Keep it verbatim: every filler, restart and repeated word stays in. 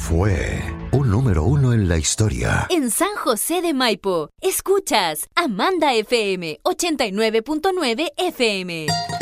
fue un número uno en la historia. En San José de Maipo, escuchas Amanda F M ochenta y nueve punto nueve F M.